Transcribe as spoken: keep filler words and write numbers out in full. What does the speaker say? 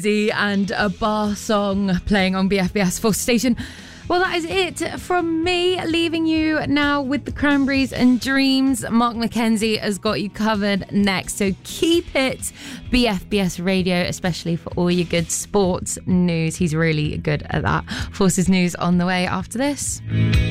And a bar song playing on B F B S Force Station. Well, that is it from me, leaving you now with the Cranberries and Dreams. Mark McKenzie has got you covered next, so keep it B F B S Radio, especially for all your good sports news. He's really good at that. Forces News on the way after this.